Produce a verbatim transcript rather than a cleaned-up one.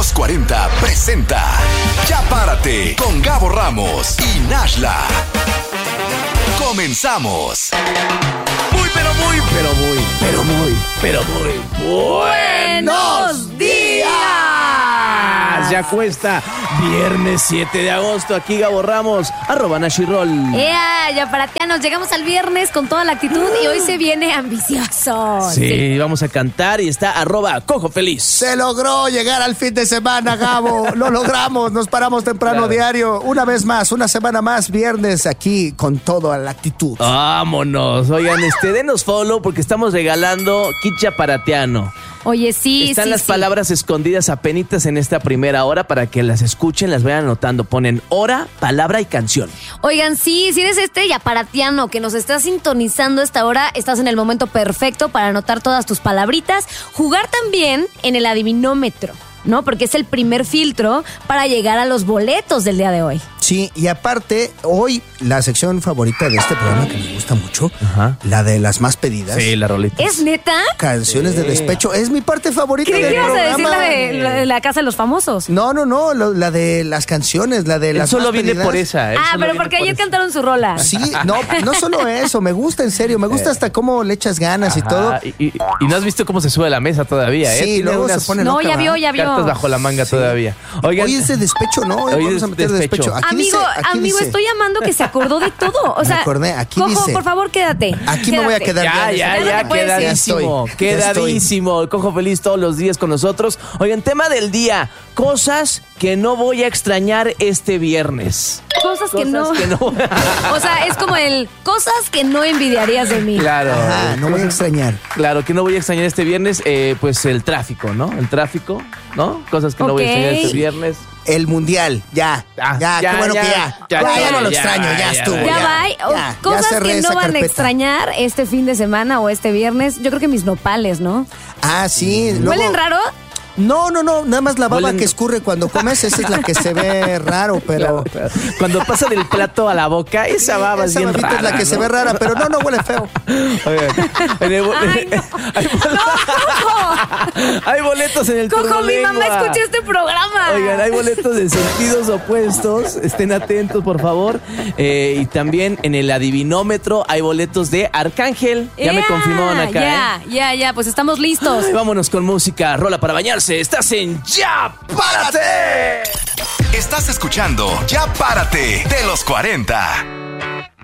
Los cuarenta presenta Ya Párate con Gabo Ramos y Nashla. Comenzamos. Muy, pero muy, pero muy, pero muy, pero muy buenos días. Ya cuesta viernes siete de agosto. Aquí Gabo Ramos, arroba Nashirol. ¡Ea! Ya Paratianos, llegamos al viernes con toda la actitud y hoy se viene ambicioso. Sí, sí, vamos a cantar y está arroba Cojo Feliz. Se logró llegar al fin de semana, Gabo. Lo logramos, nos paramos temprano claro. diario. Una vez más, una semana más, viernes aquí con toda la actitud. Vámonos. Oigan, este, denos follow porque estamos regalando kit Chaparatiano. Oye, sí, Están sí, las sí. palabras escondidas apenitas en esta primera hora para que las escuchen, las vayan anotando. Ponen hora, palabra y canción. Oigan, sí, si eres este yaparatiano que nos está sintonizando a esta hora, estás en el momento perfecto para anotar todas tus palabritas. Jugar también en el adivinómetro, ¿no? Porque es el primer filtro para llegar a los boletos del día de hoy. Sí, y aparte, hoy la sección favorita de este programa que me gusta mucho, Ajá. la de las más pedidas. Sí, la rolita. ¿Es neta? Canciones sí. de despecho. Es mi parte favorita Creí del que ibas programa. a decir la de, la de la Casa de los Famosos. No, no, no, lo, la de las canciones, la de Él las solo más viene pedidas. por esa. él Ah, solo pero viene porque por ayer esa. cantaron su rola. Sí, no, no solo eso, me gusta en serio, me gusta hasta cómo le echas ganas y Ajá, todo. Y, y, y no has visto cómo se sube a la mesa todavía, ¿eh? Sí, Tiene luego unas se pone No, loca, ya ¿va? vio, ya vio. cartas bajo la manga todavía. Oigan, Hoy es de despecho, ¿no? Hoy, Hoy vamos es a meter de despecho. despecho. Aquí Amigo, dice, aquí amigo, dice. estoy amando que se acordó de todo. O sea, acordé, aquí Cojo, dice. por favor, quédate. Aquí me voy a Quédate. quedar. Ya, ya, Ya ya, no te puedes ir. quedadísimo, Ya estoy, ya quedadísimo. El Cojo Feliz todos los días con nosotros. Oigan, tema del día, cosas que no voy a extrañar este viernes. Cosas que Cosas no. que no. O sea, es como el cosas que no envidiarías de mí. Claro. Ajá, no voy a extrañar. Claro, que no voy a extrañar este viernes, eh, pues el tráfico, ¿no? El tráfico, ¿no? Cosas que no voy a Ok. extrañar este viernes. El mundial, ya, Ah, ya, ya, qué bueno ya, que ya. ya, Ya, ya, ya no lo ya, extraño, ya, ya, estuvo. ya. Ya Ya, va. O ya, ya cosas cerré que esa no van a carpeta. extrañar este fin de semana o este viernes. Yo creo que mis nopales, ¿no? Ah, sí. luego- ¿Huelen raro? No, no, no, nada más la baba Huelen- que escurre cuando comes, esa es la que se ve raro, pero... Claro, claro. Cuando pasa del plato a la boca, esa baba es esa bien babita rara, es la que ¿no? se ve rara, pero no, no huele feo. Oigan, en el bo- Ay, no. hay, bol- ¡Cojo! hay boletos en el Cojo, mi Turbolengua. mamá escucha este programa. Oigan, hay boletos de sentidos opuestos. Estén atentos, por favor. Eh, y también en el adivinómetro hay boletos de Arcángel. Ya me Ya, confirmaron acá. Ya, ¿eh? ya, ya, pues estamos listos. Ay, vámonos con música. Rola para bañarse. Estás en Ya Párate. Estás escuchando Ya Párate de los cuarenta.